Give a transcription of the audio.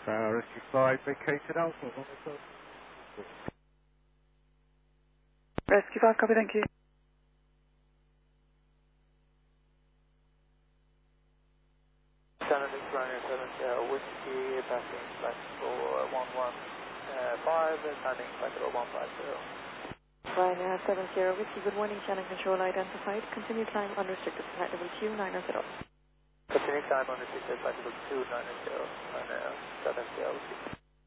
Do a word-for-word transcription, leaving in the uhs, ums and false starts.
Uh, Rescue five vacated Alpha. Rescue five, copy, thank you. San Luis Ryanair seven zero Whiskey, passing flight for one one five, landing flight for one five zero. Ryanair seven zero Whiskey, good morning, channel control identified. Continue climb unrestricted flight level two nine zero. Continue climb unrestricted flight level two nine zero, Ryanair seven zero Whiskey.